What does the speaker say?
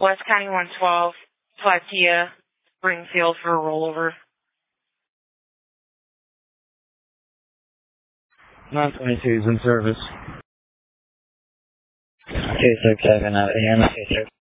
West County 112, Platia, Springfield for a rollover. 922 is in service. 267 AM,